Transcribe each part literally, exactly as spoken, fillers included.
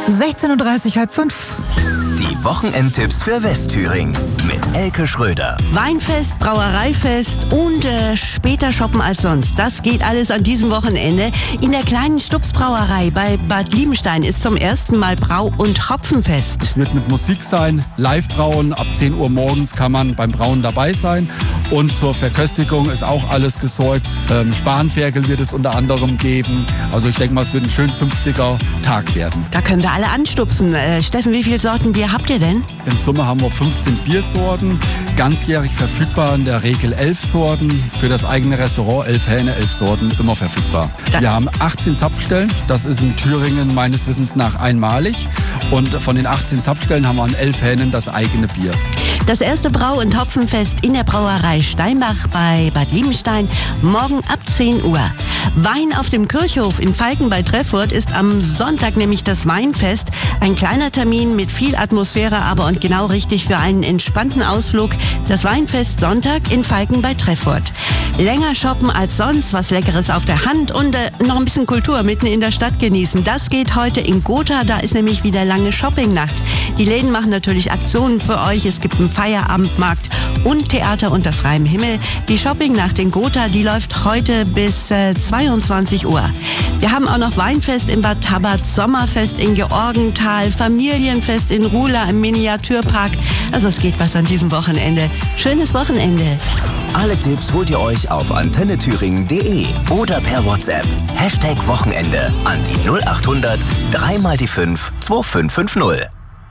sechzehn Uhr dreißig, halb fünf. Die Wochenendtipps für Westthüringen mit Elke Schröder. Weinfest, Brauereifest und äh, später shoppen als sonst. Das geht alles an diesem Wochenende. In der kleinen Stups-Brauerei bei Bad Liebenstein ist zum ersten Mal Brau- und Hopfenfest. Es wird mit Musik sein, Live-Brauen. Ab zehn Uhr morgens kann man beim Brauen dabei sein. Und zur Verköstigung ist auch alles gesorgt. Ähm, Spanferkel wird es unter anderem geben. Also ich denke mal, es wird ein schön zünftiger Tag werden. Da können wir alle anstupsen. Äh, Steffen, wie viele Sorten Bier habt ihr denn? In Summe haben wir fünfzehn Biersorten, ganzjährig verfügbar, in der Regel elf Sorten. Für das eigene Restaurant elf Hähne, elf Sorten, immer verfügbar. Da- Wir haben achtzehn Zapfstellen, das ist in Thüringen meines Wissens nach einmalig. Und von den achtzehn Zapfstellen haben wir an elf Hähnen das eigene Bier. Das erste Brau- und Hopfenfest in der Brauerei Steinbach bei Bad Liebenstein, morgen ab zehn Uhr. Wein auf dem Kirchhof in Falken bei Treffurt ist am Sonntag nämlich das Weinfest. Ein kleiner Termin mit viel Atmosphäre, aber und genau richtig für einen entspannten Ausflug. Das Weinfest Sonntag in Falken bei Treffurt. Länger shoppen als sonst, was Leckeres auf der Hand und äh, noch ein bisschen Kultur mitten in der Stadt genießen. Das geht heute in Gotha, da ist nämlich wieder lange Shoppingnacht. Die Läden machen natürlich Aktionen für euch. Es gibt einen Feierabendmarkt und Theater unter freiem Himmel. Die Shoppingnacht in Gotha, die läuft heute bis äh, zweiundzwanzig Uhr. Wir haben auch noch Weinfest in Bad Tabarz, Sommerfest in Georgenthal, Familienfest in Ruhla im Miniaturpark. Also es geht was an diesem Wochenende. Schönes Wochenende. Alle Tipps holt ihr euch auf antenne thüringen punkt de oder per WhatsApp. Hashtag Wochenende an die null acht hundert drei mal die fünf zwei fünf fünf null.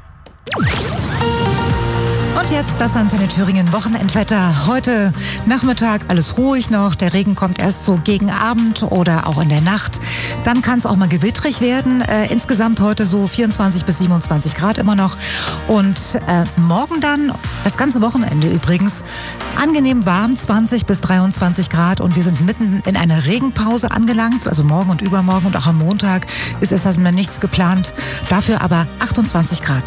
Und jetzt das Antenne Thüringen Wochenendwetter. Heute Nachmittag alles ruhig noch. Der Regen kommt erst so gegen Abend oder auch in der Nacht. Dann kann es auch mal gewittrig werden. Äh, insgesamt heute so vierundzwanzig bis siebenundzwanzig Grad immer noch. Und äh, morgen dann, das ganze Wochenende übrigens, angenehm warm, zwanzig bis dreiundzwanzig Grad. Und wir sind mitten in einer Regenpause angelangt. Also morgen und übermorgen und auch am Montag ist es erstmal nichts geplant. Dafür aber achtundzwanzig Grad.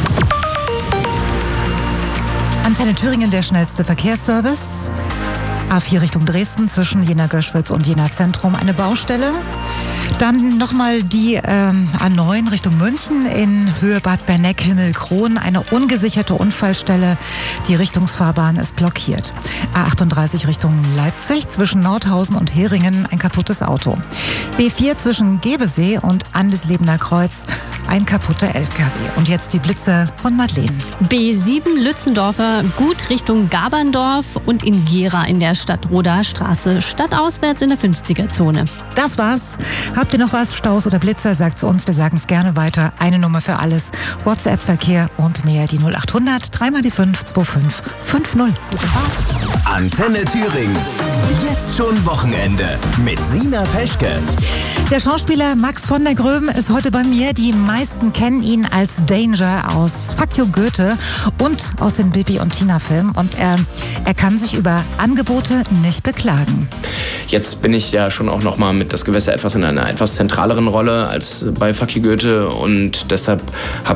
Antenne Thüringen, der schnellste Verkehrsservice. A vier Richtung Dresden zwischen Jena-Göschwitz und Jena-Zentrum eine Baustelle. Dann nochmal die ähm, A neun Richtung München in Höhe Bad Berneck, Himmelkron. Eine ungesicherte Unfallstelle. Die Richtungsfahrbahn ist blockiert. A achtunddreißig Richtung Leipzig zwischen Nordhausen und Heringen ein kaputtes Auto. B vier zwischen Gebesee und Andeslebener Kreuz ein kaputter L K W. Und jetzt die Blitze von Madeleine. B sieben Lützendorfer gut Richtung Gaberndorf und in Gera in der Stadtroder Straße stadtauswärts in der fünfziger-Zone. Das war's. Habt ihr noch was? Staus oder Blitzer? Sagt's uns. Wir sagen es gerne weiter. Eine Nummer für alles. WhatsApp-Verkehr und mehr. Die null acht hundert drei mal die fünf zwei fünf fünf null. Antenne Thüringen. Jetzt schon Wochenende mit Sina Peschke. Der Schauspieler Max von der Gröben ist heute bei mir. Die meisten kennen ihn als Danger aus Fuck You Goethe und aus den Bibi und Tina Filmen. Und er, er kann sich über Angebote nicht beklagen. Jetzt bin ich ja schon auch noch mal mit Das Gewässer etwas in einer etwas zentraleren Rolle als bei Fuck You Goethe und deshalb habe